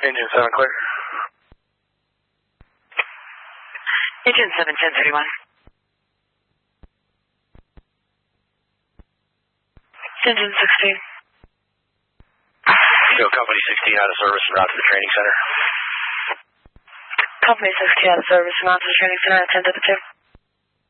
Engine 7 clear. Engine 7, 1031. Engine 16. Go Company 16 out of service and route to the training center. Company 16 out of service and on to the training center at 10 to the 2.